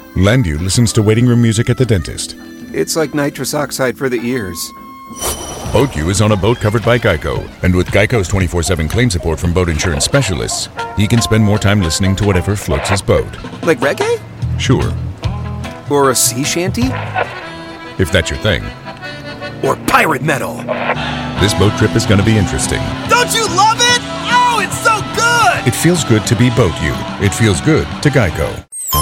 Landu listens to waiting room music at the dentist. It's like nitrous oxide for the ears. BoatU is on a boat covered by Geico, and with Geico's 24/7 claim support from boat insurance specialists, he can spend more time listening to whatever floats his boat. Like reggae? Sure. Or a sea shanty? If that's your thing. Or pirate metal? This boat trip is going to be interesting. Don't you love it? Oh, it's so good! It feels good to be BoatU. It feels good to Geico.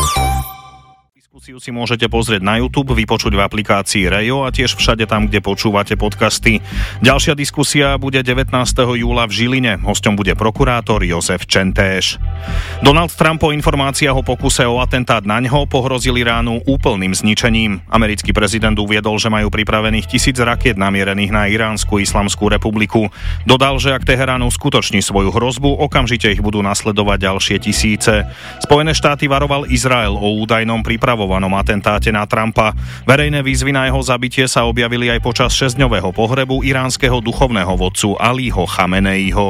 Si môžete pozrieť na YouTube, vypočuť v aplikácii Rejo a tiež všade tam, kde počúvate podcasty. Ďalšia diskusia bude 19. júla v Žiline. Hosťom bude prokurátor Jozef Čentéš. Donald Trump po informáciách o pokuse o atentát naňho pohrozil Iránu úplným zničením. Americký prezident uviedol, že majú pripravených 1000 rakiet namierených na Iránsku islamskú republiku. Dodal, že ak Teherán uskutoční svoju hrozbu, okamžite ich budú nasledovať ďalšie tisíce. Spojené štáty varoval Izrael o údajnom pripravovanom atentáte na Trumpa. Verejné výzvy na jeho zabitie sa objavili aj počas 6-dňového pohrebu iránskeho duchovného vodcu Alího Chameneiho.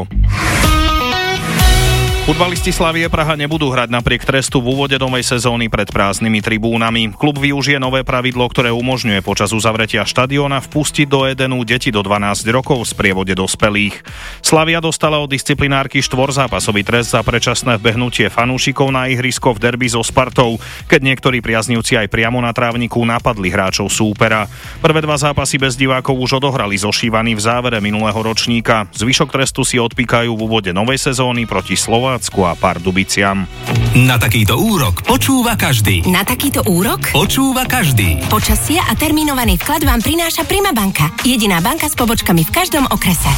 Futbalisti Slavie Praha nebudú hrať napriek trestu v úvode novej sezóny pred prázdnymi tribúnami. Klub využije nové pravidlo, ktoré umožňuje počas uzavretia štadióna vpustiť do Edenu deti do 12 rokov v sprievode dospelých. Slavia dostala od disciplinárky 4-zápasový trest za predčasné vbehnutie fanúšikov na ihrisko v derby so Spartou, keď niektorí priaznivci aj priamo na trávniku napadli hráčov súpera. Prvé 2 zápasy bez divákov už odohrali so Šívaní v závere minulého ročníka. Zvyšok trestu si odpíkajú v úvode novej sezóny proti Slovácku a Pardubiciam. Na takýto úrok počúva každý. Na takýto úrok počúva každý. Počasie a termínovaný vklad vám prináša Prima banka. Jediná banka s pobočkami v každom okrese.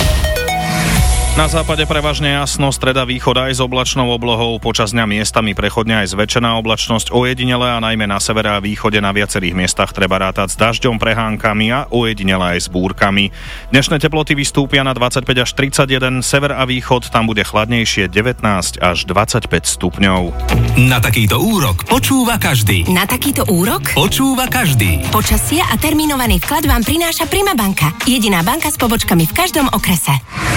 Na západe prevažne jasno, streda východ aj s oblačnou oblohou, počas dňa miestami prechodne aj zväčšená oblačnosť, ojedinele a najmä na severe a východe na viacerých miestach treba rátať s dažďom, prehánkami a ojedinele aj s búrkami. Dnešné teploty vystúpia na 25 až 31, sever a východ tam bude chladnejšie 19 až 25 stupňov. Na takýto úrok počúva každý. Na takýto úrok počúva každý. Počasie a termínovaný vklad vám prináša Prima banka. Jediná banka s pobočkami v každom okrese.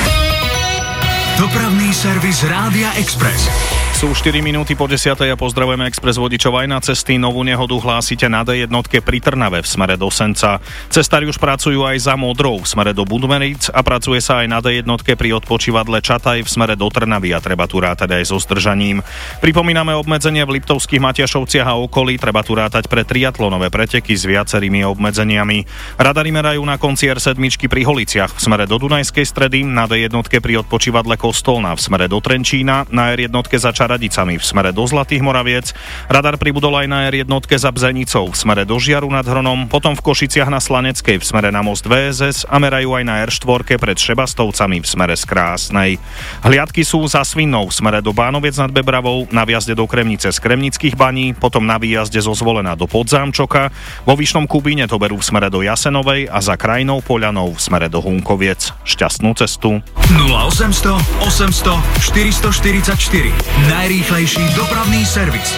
Dopravný servis Rádia Express. Sú 4 minúty po 10. a pozdravujeme Express vodičov aj na cesty. Novú nehodu hlásite na D1 pri Trnave v smere do Senca. Cestári už pracujú aj za Modrou v smere do Budmeric a pracuje sa aj na D1 pri odpočívadle Čataj v smere do Trnavy a treba tu rátať aj so zdržaním. Pripomíname obmedzenie v Liptovských Matiašovciach a okolí, treba tu rátať pre triatlonové preteky s viacerými obmedzeniami. Radari merajú na konci R7 pri Holiciach v smere do Dunajskej Stredy, na D1 pri odpočívadle Kostolná v smere do Trenčína, na R1 za Radicami v smere do Zlatých Moraviec. Radar pribudol aj na R1 za Bzenicou v smere do Žiaru nad Hronom, potom v Košiciach na Slaneckej v smere na most VSS a merajú aj na R4 pred Šebastovcami v smere z Krásnej. Hliadky sú za Svinnou v smere do Bánoviec nad Bebravou, na vjazde do Kremnice z Kremnických baní, potom na výjazde zo Zvolena do Podzámčoka, vo Vyšnom Kubíne to berú v smere do Jasenovej a za Krajinou Poľanou v smere do Hunkoviec. Šťastnú cestu. 0800 800 444 najrýchlejší dopravný servis.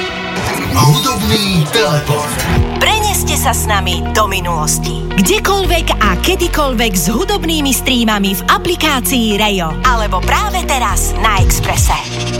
Hudobný teleport. Preneste sa s nami do minulosti. Kdekoľvek a kedykoľvek s hudobnými streamami v aplikácii Rejo. Alebo práve teraz na Expresse.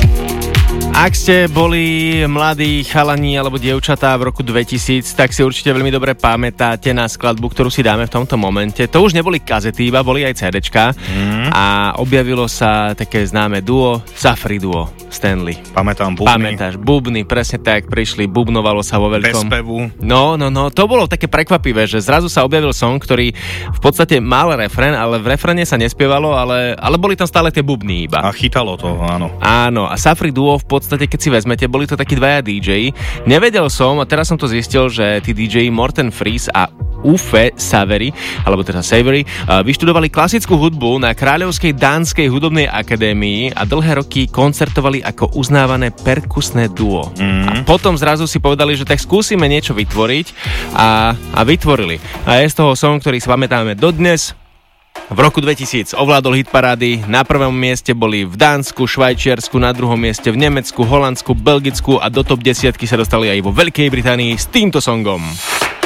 Ak ste boli mladí chalani alebo dievčatá v roku 2000, tak si určite veľmi dobre pamätáte na skladbu, ktorú si dáme v tomto momente. To už neboli kazety, iba boli aj CDčka a objavilo sa také známe duo, Safri duo, Stanley. Pamätám bubny. Pamätáš, bubny, presne tak, prišli, bubnovalo sa vo veľkom. Bez pevu. No, to bolo také prekvapivé, že zrazu sa objavil song, ktorý v podstate mal refrén, ale v refréne sa nespievalo, ale boli tam stále tie bubny iba. A chytalo to, áno. Áno, a Safri duo v podstate, keď si vezmete, boli to takí dvaja DJ. Nevedel som, a teraz som to zistil, že tí DJ Morten Fries a Uffe Savary, alebo teda Savory, vyštudovali klasickú hudbu na Kráľovskej dánskej hudobnej akadémii a dlhé roky koncertovali ako uznávané perkusné duo. A potom zrazu si povedali, že tak skúsime niečo vytvoriť a vytvorili. A je z toho song, ktorý si pamätáme dodnes. V roku 2000 ovládol hitparády, na prvom mieste boli v Dánsku, Švajčiarsku, na druhom mieste v Nemecku, Holandsku, Belgicku a do top 10 sa dostali aj vo Veľkej Británii s týmto songom.